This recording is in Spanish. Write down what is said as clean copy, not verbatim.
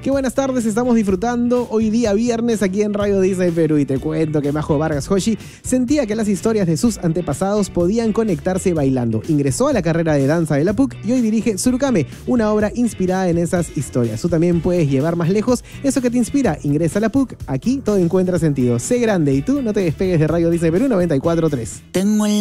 Qué buenas tardes, estamos disfrutando hoy día viernes aquí en Radio Disney Perú y te cuento que Majo Vargas Hoshi sentía que las historias de sus antepasados podían conectarse bailando. Ingresó a la carrera de danza de la PUC y hoy dirige Surukame, una obra inspirada en esas historias. Tú también puedes llevar más lejos eso que te inspira. Ingresa a la PUC, aquí todo encuentra sentido. Sé grande y tú no te despegues de Radio Disney Perú 94.3.